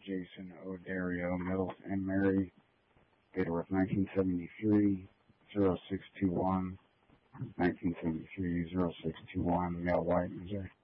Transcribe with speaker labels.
Speaker 1: Jason O'Dario, Middleton Mary, date of birth 1973, 0621, 1973, 0621, male, white, Missouri.